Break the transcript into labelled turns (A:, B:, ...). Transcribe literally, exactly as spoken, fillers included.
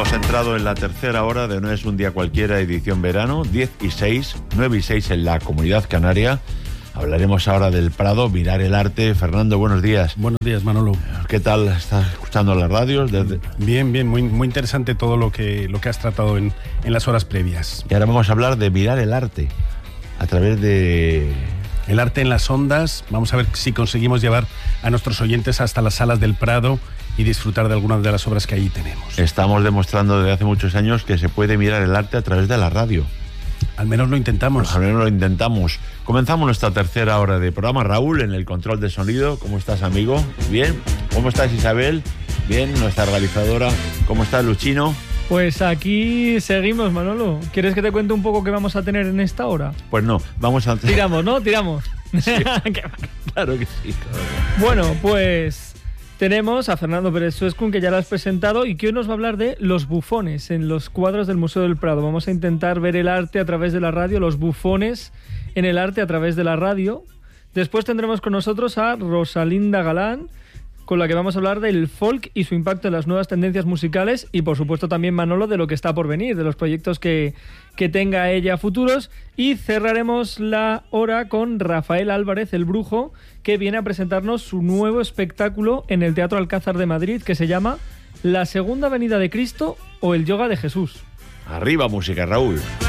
A: Hemos entrado en la tercera hora de No es un día cualquiera, edición verano, diez y seis, nueve y seis en la Comunidad Canaria. Hablaremos ahora del Prado, mirar el arte. Fernando, buenos días.
B: Buenos días, Manolo.
A: ¿Qué tal? ¿Estás escuchando las radios? Desde...
B: Bien, bien, muy, muy interesante todo lo que, lo que has tratado en, en las horas previas.
A: Y ahora vamos a hablar de mirar el arte a través de...
B: El arte en las ondas. Vamos a ver si conseguimos llevar a nuestros oyentes hasta las salas del Prado y disfrutar de algunas de las obras que allí tenemos.
A: Estamos demostrando desde hace muchos años que se puede mirar el arte a través de la radio.
B: Al menos lo intentamos.
A: Pues al menos lo intentamos. Comenzamos nuestra tercera hora de programa. Raúl, en el control de sonido. ¿Cómo estás, amigo? ¿Bien? ¿Cómo estás, Isabel? Bien, nuestra realizadora. ¿Cómo estás, Luchino?
C: Pues aquí seguimos, Manolo. ¿Quieres que te cuente un poco qué vamos a tener en esta hora?
A: Pues no, vamos a...
C: Tiramos, ¿no? Tiramos.
A: Sí, claro que sí. Claro.
C: Bueno, pues tenemos a Fernando Pérez Suescun, que ya lo has presentado, y que hoy nos va a hablar de los bufones en los cuadros del Museo del Prado. Vamos a intentar ver el arte a través de la radio, los bufones en el arte a través de la radio. Después tendremos con nosotros a Rosalinda Galán, con la que vamos a hablar del folk y su impacto en las nuevas tendencias musicales, y por supuesto también, Manolo, de lo que está por venir, de los proyectos que, que tenga ella futuros. Y cerraremos la hora con Rafael Álvarez, el Brujo, que viene a presentarnos su nuevo espectáculo en el Teatro Alcázar de Madrid, que se llama La Segunda Venida de Cristo o el Yoga de Jesús.
A: Arriba música, Raúl.